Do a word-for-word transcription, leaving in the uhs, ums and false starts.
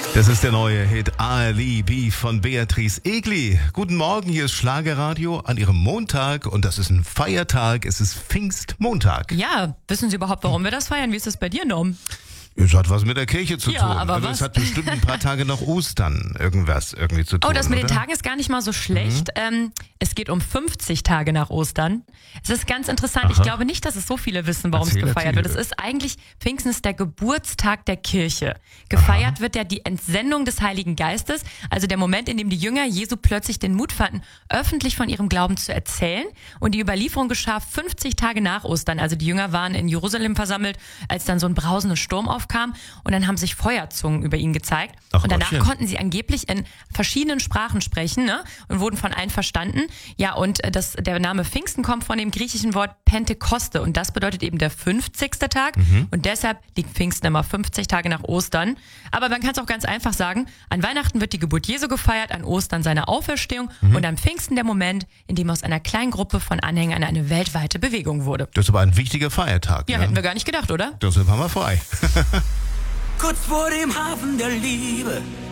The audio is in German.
Das ist der neue Hit Alibi von Beatrice Egli. Guten Morgen, hier ist Schlagerradio an Ihrem Montag und das ist ein Feiertag, es ist Pfingstmontag. Ja, wissen Sie überhaupt, warum wir das feiern? Wie ist das bei dir, Norm? Es hat was mit der Kirche zu Ja, tun. aber also was? es hat bestimmt ein paar Tage nach Ostern irgendwas irgendwie zu tun. Oh, das mit oder? den Tagen ist gar nicht mal so schlecht. Mhm. Ähm, es geht um fünfzig Tage nach Ostern. Es ist ganz interessant. Aha. Ich glaube nicht, dass es so viele wissen, warum Erzähl, es gefeiert erzähl. wird. Es ist eigentlich, Pfingsten ist der Geburtstag der Kirche. Gefeiert Aha. wird ja die Entsendung des Heiligen Geistes, also der Moment, in dem die Jünger Jesu plötzlich den Mut fanden, öffentlich von ihrem Glauben zu erzählen. Und die Überlieferung geschah fünfzig Tage nach Ostern. Also die Jünger waren in Jerusalem versammelt, als dann so ein brausender Sturm aufkam. Und dann haben sich Feuerzungen über ihn gezeigt. Ach, und danach Gottchen. konnten sie angeblich in verschiedenen Sprachen sprechen, ne? Und wurden von allen verstanden. Ja, und äh, das, der Name Pfingsten kommt von dem griechischen Wort Pentekoste. Und das bedeutet eben der fünfzigste Tag. Mhm. Und deshalb liegt Pfingsten immer fünfzig Tage nach Ostern. Aber man kann es auch ganz einfach sagen, an Weihnachten wird die Geburt Jesu gefeiert, an Ostern seine Auferstehung Mhm. und am Pfingsten der Moment, in dem aus einer kleinen Gruppe von Anhängern eine weltweite Bewegung wurde. Das ist aber ein wichtiger Feiertag. Ja, ne? hätten wir gar nicht gedacht, oder? Deshalb haben wir frei. Kurz vor dem Hafen der Liebe